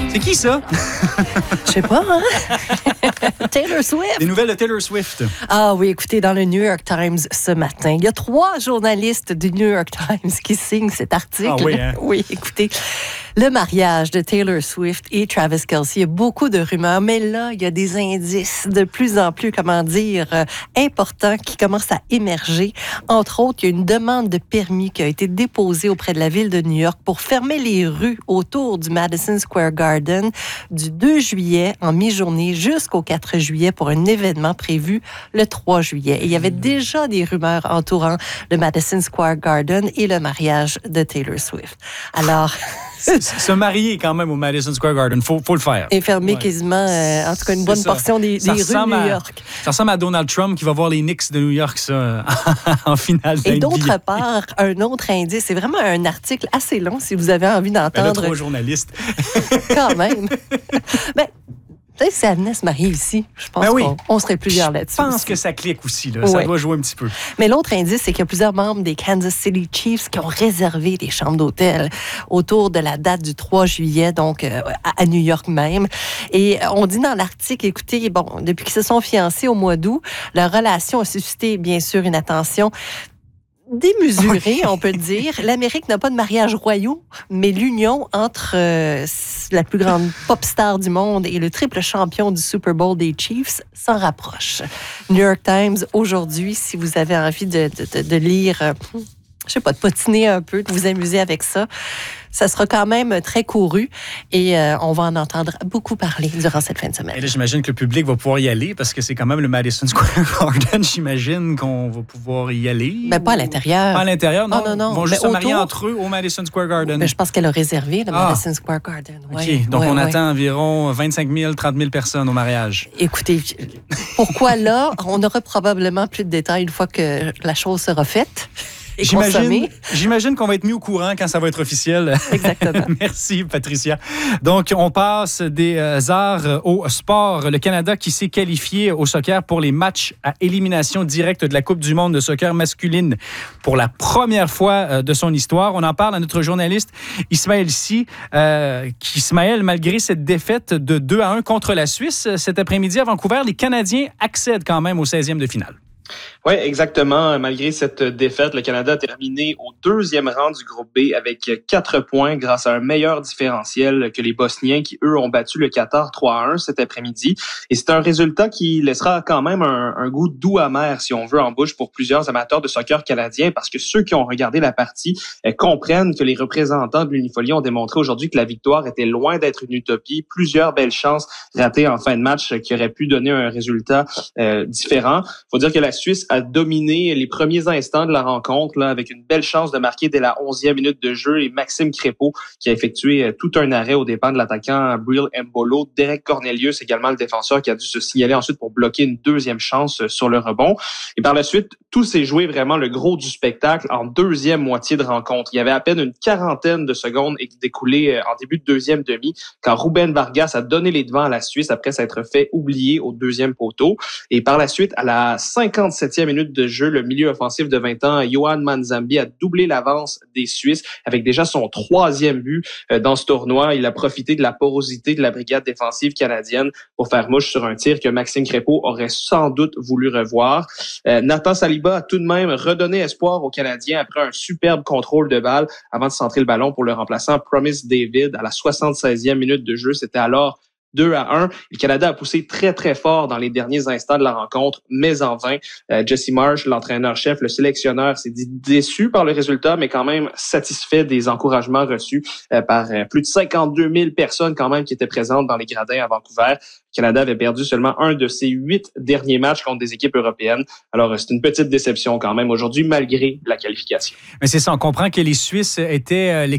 C'est qui ça? Je sais pas, hein? Taylor Swift. Des nouvelles de Taylor Swift. Ah oui, écoutez, dans le New York Times ce matin, il y a 3 journalistes du New York Times qui signent cet article. Ah oui, hein? Oui, écoutez, le mariage de Taylor Swift et Travis Kelce, il y a beaucoup de rumeurs, mais là, il y a des indices de plus en plus, importants qui commencent à émerger. Entre autres, il y a une demande de permis qui a été déposée auprès de la ville de New York pour fermer les rues autour du Madison Square Garden du 2 juillet en mi-journée jusqu'au 4 juillet pour un événement prévu le 3 juillet. Et il y avait déjà des rumeurs entourant le Madison Square Garden et le mariage de Taylor Swift. Alors... Se marier quand même au Madison Square Garden, faut le faire. Et fermer quasiment, en tout cas, une bonne portion des rues de New York. Ça ressemble à Donald Trump qui va voir les Knicks de New York, ça, en finale. Et d'autre part, un autre indice, c'est vraiment un article assez long si vous avez envie d'entendre. 3 journalistes. Quand même. Peut-être si elle venait se marier ici, je pense qu'on serait plusieurs là-dessus. Je pense que ça clique aussi, là. Ça doit jouer un petit peu. Mais l'autre indice, c'est qu'il y a plusieurs membres des Kansas City Chiefs qui ont réservé des chambres d'hôtel autour de la date du 3 juillet, donc à New York même. Et on dit dans l'article, écoutez, depuis qu'ils se sont fiancés au mois d'août, leur relation a suscité, bien sûr, une attention démesuré, on peut dire. L'Amérique n'a pas de mariage royaux, mais l'union entre la plus grande pop star du monde et le triple champion du Super Bowl des Chiefs s'en rapproche. New York Times, aujourd'hui, si vous avez envie de lire, je sais pas, de potiner un peu, de vous amuser avec ça, ça sera quand même très couru et on va en entendre beaucoup parler durant cette fin de semaine. Et là, j'imagine que le public va pouvoir y aller parce que c'est quand même le Madison Square Garden. J'imagine qu'on va pouvoir y aller. Mais pas à l'intérieur. Pas à l'intérieur, non? Non. Ils vont juste se marier entre eux au Madison Square Garden. Mais je pense qu'elle a réservé le Madison Square Garden. OK, donc on attend environ 25 000, 30 000 personnes au mariage. Écoutez, pourquoi là? On aura probablement plus de détails une fois que la chose sera faite. J'imagine qu'on va être mis au courant quand ça va être officiel. Exactement. Merci, Patricia. Donc, on passe des arts au sport. Le Canada qui s'est qualifié au soccer pour les matchs à élimination directe de la Coupe du monde de soccer masculine pour la première fois de son histoire. On en parle à notre journaliste Ismaël Sy. Ismaël, malgré cette défaite de 2-1 contre la Suisse cet après-midi à Vancouver, les Canadiens accèdent quand même au 16e de finale. Oui, exactement. Malgré cette défaite, le Canada a terminé au 2e rang du groupe B avec 4 points grâce à un meilleur différentiel que les Bosniens qui, eux, ont battu le Qatar 3-1 cet après-midi. Et c'est un résultat qui laissera quand même un goût doux amer, si on veut, en bouche pour plusieurs amateurs de soccer canadiens parce que ceux qui ont regardé la partie comprennent que les représentants de l'Unifolie ont démontré aujourd'hui que la victoire était loin d'être une utopie. Plusieurs belles chances ratées en fin de match qui auraient pu donner un résultat différent. Faut dire que la Suisse a dominé les premiers instants de la rencontre là, avec une belle chance de marquer dès la 11e minute de jeu et Maxime Crépeau qui a effectué tout un arrêt aux dépens de l'attaquant Bril Mbolo. Derek Cornelius également le défenseur qui a dû se signaler ensuite pour bloquer une deuxième chance sur le rebond. Et par la suite, tout s'est joué vraiment le gros du spectacle en deuxième moitié de rencontre. Il y avait à peine une quarantaine de secondes découlées en début de deuxième demi quand Ruben Vargas a donné les devants à la Suisse après s'être fait oublier au deuxième poteau. Et par la suite, à la 57e minute de jeu, le milieu offensif de 20 ans, Yohan Manzambi, a doublé l'avance des Suisses avec déjà son 3e but dans ce tournoi. Il a profité de la porosité de la brigade défensive canadienne pour faire mouche sur un tir que Maxime Crépeau aurait sans doute voulu revoir. Nathan Saliba a tout de même redonné espoir aux Canadiens après un superbe contrôle de balle avant de centrer le ballon pour le remplaçant Promise David à la 76e minute de jeu. C'était alors 2-1. Le Canada a poussé très, très fort dans les derniers instants de la rencontre, mais en vain. Jesse Marsh, l'entraîneur-chef, le sélectionneur, s'est dit déçu par le résultat, mais quand même satisfait des encouragements reçus par plus de 52 000 personnes quand même qui étaient présentes dans les gradins à Vancouver. Le Canada avait perdu seulement un de ses 8 derniers matchs contre des équipes européennes. Alors, c'est une petite déception quand même aujourd'hui, malgré la qualification. Mais c'est ça, on comprend que les Suisses étaient